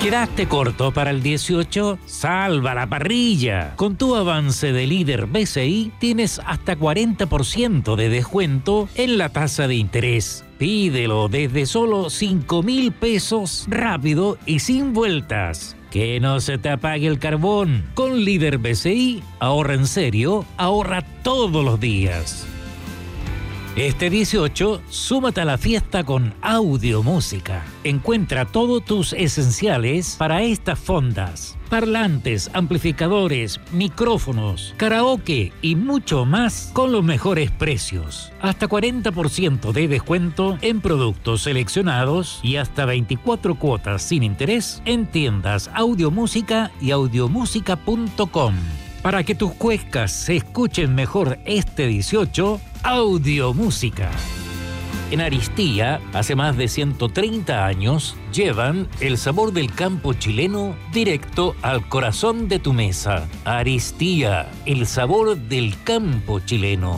¿Quedaste corto para el 18? ¡Salva la parrilla! Con tu avance de líder BCI tienes hasta 40% de descuento en la tasa de interés. Pídelo desde solo 5.000 pesos, rápido y sin vueltas. Que no se te apague el carbón. Con líder BCI, ahorra en serio, ahorra todos los días. Este 18, súmate a la fiesta con Audio Música. Encuentra todos tus esenciales para estas fondas: parlantes, amplificadores, micrófonos, karaoke y mucho más con los mejores precios. Hasta 40% de descuento en productos seleccionados y hasta 24 cuotas sin interés en tiendas Audio Música y audiomusica.com. Para que tus cuecas se escuchen mejor este 18, Audio Música. En Aristía, hace más de 130 años, llevan el sabor del campo chileno directo al corazón de tu mesa. Aristía, el sabor del campo chileno.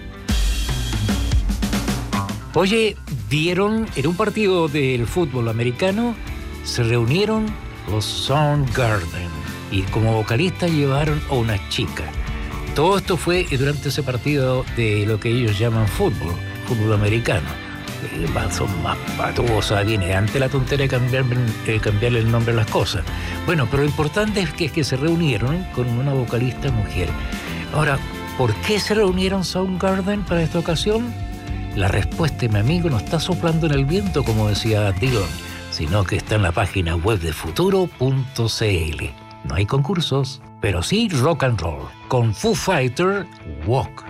Oye, ¿vieron en un partido del fútbol americano? Se reunieron los Soundgarden y como vocalista llevaron a una chica. Todo esto fue durante ese partido de lo que ellos llaman fútbol americano. Son más patuosas, viene antes la tontería de cambiarle el nombre a las cosas. Bueno, pero lo importante es que se reunieron con una vocalista mujer. Ahora, ¿por qué se reunieron Soundgarden para esta ocasión? La respuesta, mi amigo, no está soplando en el viento, como decía Dylan, sino que está en la página web de futuro.cl. No hay concursos, pero sí rock and roll. Con Foo Fighter, Walk.